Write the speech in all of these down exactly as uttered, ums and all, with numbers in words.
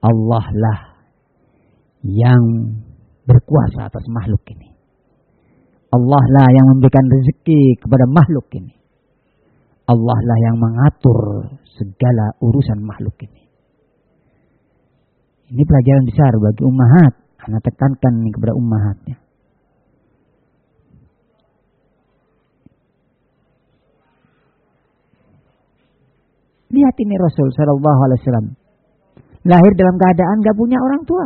Allah lah yang berkuasa atas makhluk ini. Allah lah yang memberikan rezeki kepada makhluk ini. Allah lah yang mengatur segala urusan makhluk ini. Ini pelajaran besar bagi ummahat. Anak tekankan ini kepada ummahatnya. Lihat ini Rasul Sallallahu Alaihi Wasallam lahir dalam keadaan gak punya orang tua.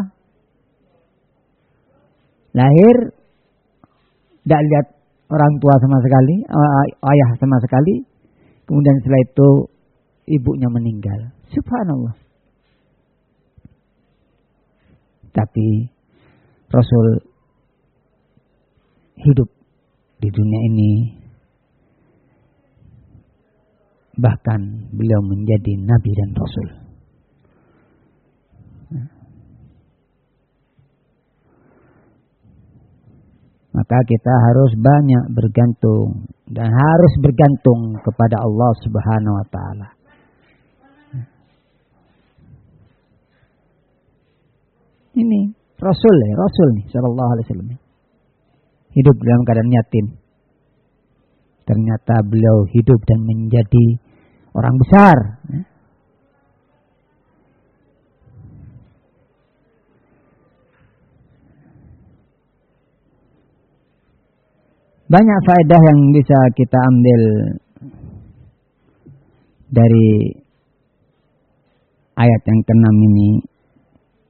Lahir gak lihat orang tua sama sekali, ayah sama sekali. Kemudian setelah itu ibunya meninggal. Subhanallah. Tapi Rasul hidup di dunia ini, bahkan beliau menjadi nabi dan rasul. Maka kita harus banyak bergantung dan harus bergantung kepada Allah Subhanahu wa taala. Ini Rasul ya, Rasul nih sallallahu alaihi wasallam. Hidup dalam keadaan yatim. Ternyata beliau hidup dan menjadi orang besar. Banyak faedah yang bisa kita ambil dari ayat yang keenam ini.